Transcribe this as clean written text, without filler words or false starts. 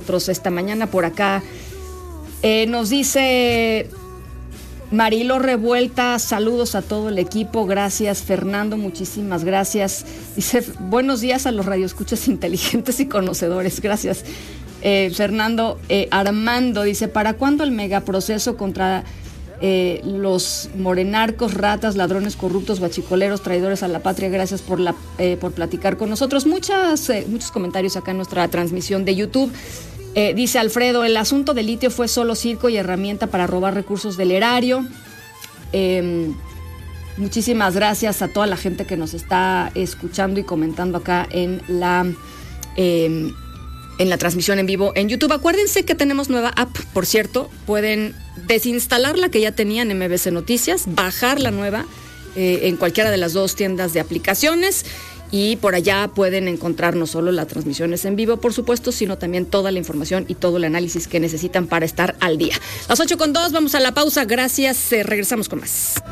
nosotros esta mañana. Por acá nos dice Marilo Revuelta, saludos a todo el equipo, gracias. Fernando, muchísimas gracias. Dice, buenos días a los radioescuchas inteligentes y conocedores, gracias. Fernando. Armando dice, ¿para cuándo el megaproceso contra los morenarcos, ratas, ladrones corruptos, guachicoleros, traidores a la patria? Gracias por platicar con nosotros. Muchos comentarios acá en nuestra transmisión de YouTube. Dice Alfredo, el asunto del litio fue solo circo y herramienta para robar recursos del erario. Muchísimas gracias a toda la gente que nos está escuchando y comentando acá en la transmisión en vivo en YouTube. Acuérdense que tenemos nueva app, por cierto. Pueden desinstalar la que ya tenían en MBC Noticias, bajar la nueva en cualquiera de las dos tiendas de aplicaciones. Y por allá pueden encontrar no solo las transmisiones en vivo, por supuesto, sino también toda la información y todo el análisis que necesitan para estar al día. Las 8:02, vamos a la pausa. Gracias, regresamos con más.